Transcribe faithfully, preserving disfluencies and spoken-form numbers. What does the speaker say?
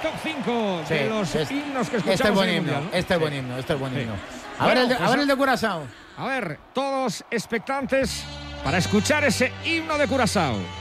top cinco Sí, de los es- himnos que escuchamos Este es buen en el himno, Mundial, ¿no? este es buen Sí. himno, este es buen Sí. himno. A ver Bueno, el de, a pues, ver el de Curazao. A ver, todos expectantes para escuchar ese himno de Curazao.